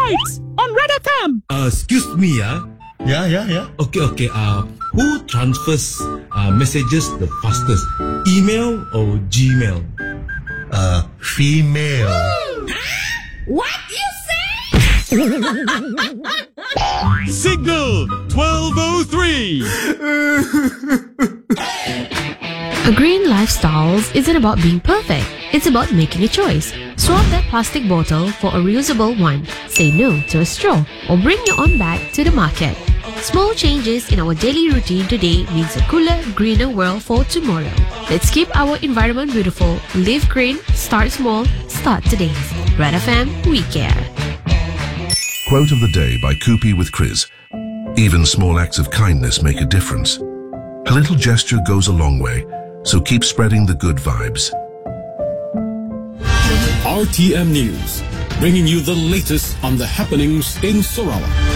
Vibes on Red FM. Excuse me, Yeah. Okay. Who transfers messages the fastest? Email or Gmail? Female. What you say? Signal 1203. A green lifestyle isn't about being perfect. It's about making a choice. Swap that plastic bottle for a reusable one. Say no to a straw or bring your own bag to the market. Small changes in our daily routine today means a cooler, greener world for tomorrow. Let's keep our environment beautiful. Live green, start small, start today. Red FM, we care. Quote of the day by Koopy with Chris. Even small acts of kindness make a difference. A little gesture goes a long way, so keep spreading the good vibes. RTM News, bringing you the latest on the happenings in Sarawak.